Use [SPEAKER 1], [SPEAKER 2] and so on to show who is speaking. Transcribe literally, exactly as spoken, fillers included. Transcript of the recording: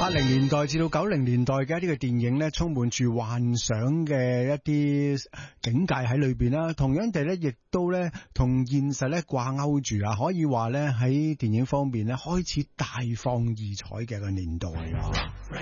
[SPEAKER 1] 八零年代至到九零年代嘅呢個電影咧，充滿住幻想嘅一啲境界喺裏邊啦。同樣地咧，亦都咧同現實咧掛鈎住啊，可以話咧喺電影方面咧開始大放異彩嘅一個年代啊。